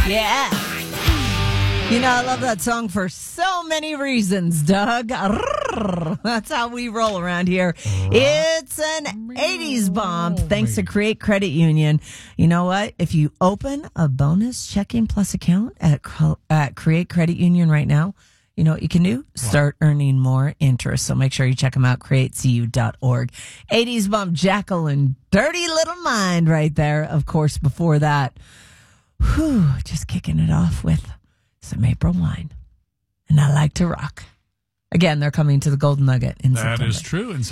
Yeah. You know, I love that song for so many reasons, Doug. That's how we roll around here. It's an 80s bomb thanks to Create Credit Union. You know what? If you open a bonus checking plus account at Create Credit Union right now, you know what you can do? Start earning more interest. So make sure you check them out, createcu.org. 80s bomb, Jacqueline, Dirty Little Mind right there. Of course, before that, just kicking it off with some April Wine. And I Like to Rock. Again, they're coming to the Golden Nugget in September. That is true. And